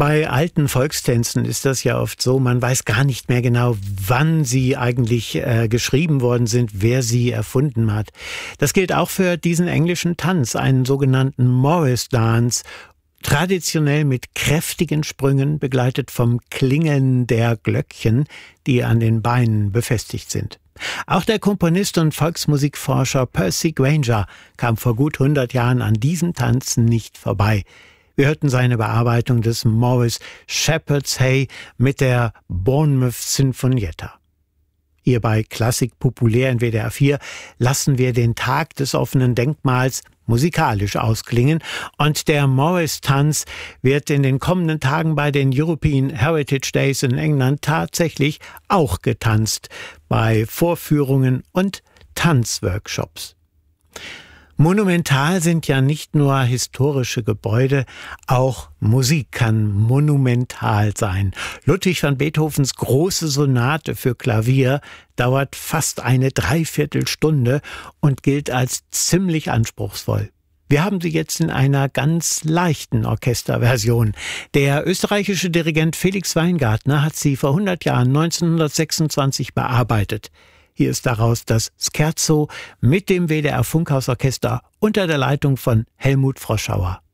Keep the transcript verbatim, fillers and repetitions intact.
Bei alten Volkstänzen ist das ja oft so, man weiß gar nicht mehr genau, wann sie eigentlich äh, geschrieben worden sind, wer sie erfunden hat. Das gilt auch für diesen englischen Tanz, einen sogenannten Morris Dance, traditionell mit kräftigen Sprüngen, begleitet vom Klingeln der Glöckchen, die an den Beinen befestigt sind. Auch der Komponist und Volksmusikforscher Percy Grainger kam vor gut hundert Jahren an diesem Tanz nicht vorbei. Wir hörten seine Bearbeitung des Morris Shepherd's Hey mit der Bournemouth Sinfonietta. Hier bei Klassik populär in W D R vier lassen wir den Tag des offenen Denkmals musikalisch ausklingen und der Morris-Tanz wird in den kommenden Tagen bei den European Heritage Days in England tatsächlich auch getanzt, bei Vorführungen und Tanzworkshops. Monumental sind ja nicht nur historische Gebäude, auch Musik kann monumental sein. Ludwig van Beethovens große Sonate für Klavier dauert fast eine Dreiviertelstunde und gilt als ziemlich anspruchsvoll. Wir haben sie jetzt in einer ganz leichten Orchesterversion. Der österreichische Dirigent Felix Weingartner hat sie vor hundert Jahren, neunzehnhundertsechsundzwanzig, bearbeitet. Hier ist daraus das Scherzo mit dem W D R Funkhausorchester unter der Leitung von Helmut Froschauer.